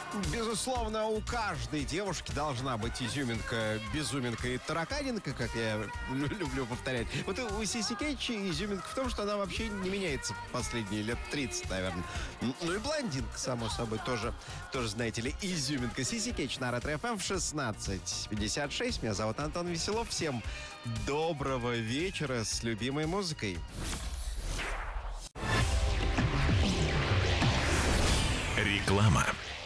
Безусловно, у каждой девушки должна быть изюминка, безуминка и тараканинка, как я люблю повторять. Вот у Сиси Кетч изюминка в том, что она вообще не меняется последние лет 30, наверное. Ну и блондинка, само собой, тоже знаете ли, изюминка. Сиси Кетч на Ретро-ФМ в 16:56. Меня зовут Антон Веселов. Всем доброго вечера с любимой музыкой. Реклама.